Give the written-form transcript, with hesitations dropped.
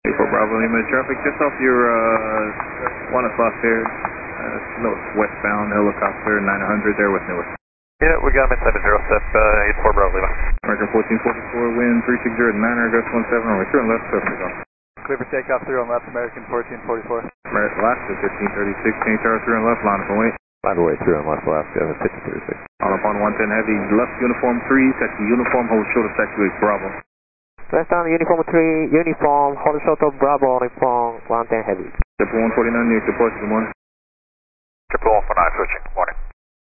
For Bravo Lima traffic, just off your 1 o'clock there, northwestbound helicopter 900 there with Newark. Yeah, we got him inside the 0 step, 84 Bravo Lima. American 1444, wind 360 at 9, aircraft 17, runway 2 on left, perfect. Clear for takeoff 3 on left, American 1444. American Alaska 1536, change tower 3 on left, line up and wait. Line away 3 on left, Alaska 1536. On up on 110 heavy, left uniform 3, taxi uniform, hold short of taxiway Bravo. Left on uniform 3, uniform, hold short of Bravo, uniform 110 heavy. Triple 149, near departure, good morning. Triple 149, switching, good morning.